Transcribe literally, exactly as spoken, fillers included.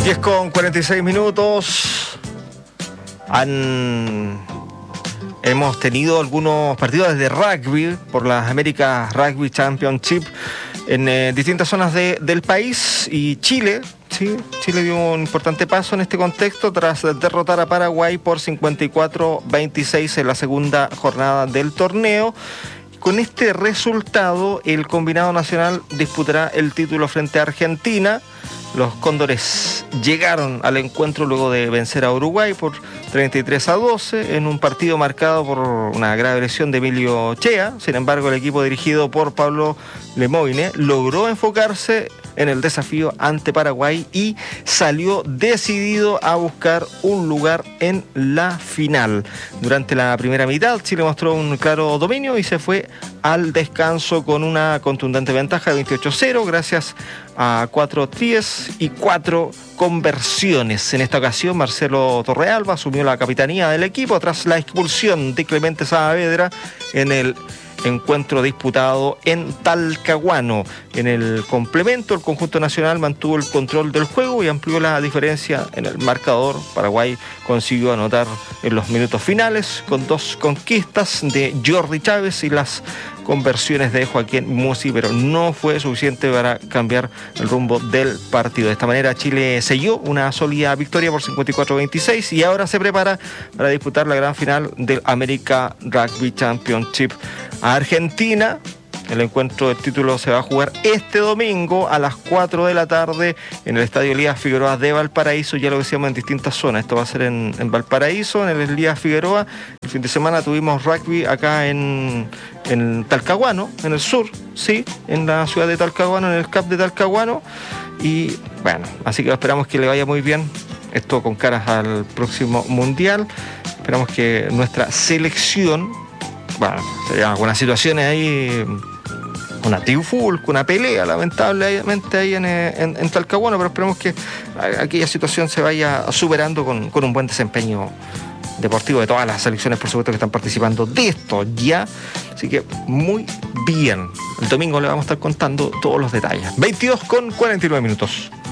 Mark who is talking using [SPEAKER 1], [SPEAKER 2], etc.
[SPEAKER 1] diez con cuarenta y seis minutos. Han... Hemos tenido algunos partidos de rugby por las Américas Rugby Championship en eh, distintas zonas de, del país, y Chile, sí, Chile dio un importante paso en este contexto tras derrotar a Paraguay por cincuenta y cuatro a veintiséis en la segunda jornada del torneo. Con este resultado, el combinado nacional disputará el título frente a Argentina. Los Cóndores llegaron al encuentro luego de vencer a Uruguay por treinta y tres a doce en un partido marcado por una grave lesión de Emilio Chea. Sin embargo, el equipo dirigido por Pablo Lemoine logró enfocarse en el desafío ante Paraguay y salió decidido a buscar un lugar en la final. Durante la primera mitad, Chile mostró un claro dominio y se fue al descanso con una contundente ventaja de veintiocho a cero gracias a cuatro tries y cuatro conversiones. En esta ocasión, Marcelo Torrealba asumió la capitanía del equipo tras la expulsión de Clemente Saavedra en el encuentro disputado en Talcahuano. En el complemento, el conjunto nacional mantuvo el control del juego y amplió la diferencia en el marcador. Paraguay consiguió anotar en los minutos finales con dos conquistas de Jordi Chávez y las conversiones de Joaquín Musi, pero no fue suficiente para cambiar el rumbo del partido. De esta manera, Chile selló una sólida victoria por cincuenta y cuatro a veintiséis y ahora se prepara para disputar la gran final del America Rugby Championship. A Argentina, el encuentro del título se va a jugar este domingo a las cuatro de la tarde en el Estadio Elías Figueroa de Valparaíso. Ya lo decíamos, en distintas zonas. Esto va a ser en, en Valparaíso, en el Elías Figueroa. El fin de semana tuvimos rugby acá en, en Talcahuano, en el sur, sí, en la ciudad de Talcahuano, en el C A P de Talcahuano. Y bueno, así que esperamos que le vaya muy bien. Esto con caras al próximo Mundial. Esperamos que nuestra selección, bueno, algunas situaciones ahí, una trifulca, una pelea lamentablemente ahí en, en, en Talcahuano, pero esperemos que aquella situación se vaya superando con, con un buen desempeño deportivo de todas las selecciones, por supuesto, que están participando de esto ya. Así que muy bien. El domingo le vamos a estar contando todos los detalles. veintidós con cuarenta y nueve minutos.